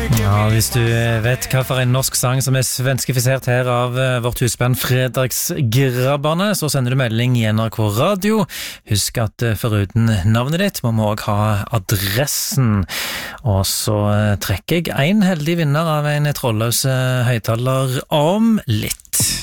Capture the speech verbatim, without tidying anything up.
Ja, hvis du vet hva for en norsk sang som er svenskifisert her av vårt husband Fredagsgrabberne, så sender du melding i N R K Radio. Husk at foruten navnet ditt må vi også ha adressen. Og så trekker jeg en heldig vinner av en trådløs høyttaler om litt.